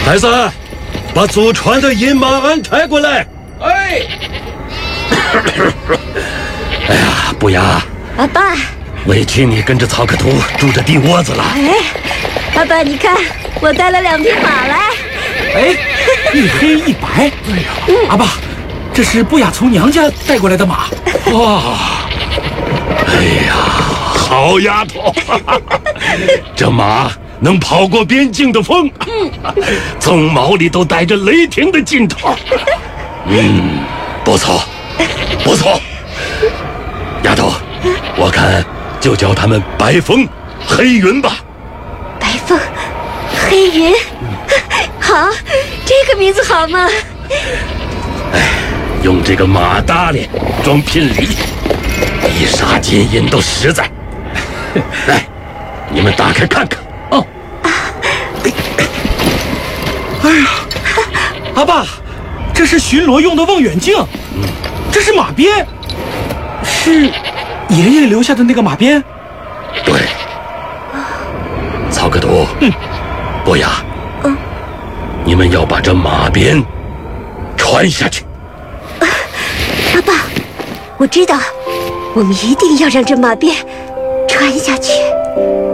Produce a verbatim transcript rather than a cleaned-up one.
孩子，把祖传的银马鞍抬过来。 哎， 哎呀，不雅， 阿爸， 委屈你跟着曹克图住着地窝子了。 哎，阿爸，你看我带了两匹马来。 哎，一黑一白。哎呀，嗯、阿爸，这是不雅从娘家带过来的马。 哇，哎呀，好丫头，这马能跑过边境的风，嗯，鬃毛里都带着雷霆的劲头。嗯，不错，不错。丫头，我看就叫他们白风、黑云吧。 白风、黑云，好，这个名字好吗？ 哎，用这个马搭脸装聘礼，比杀金银都实在。来，你们打开看看。 哦。哎呀，阿爸，这是巡逻用的望远镜。嗯，这是马鞭，是爷爷留下的那个马鞭。 对。曹克图，嗯，不雅，嗯，你们要把这马鞭传下去。 啊，阿爸，我知道，我们一定要让这马鞭传下去。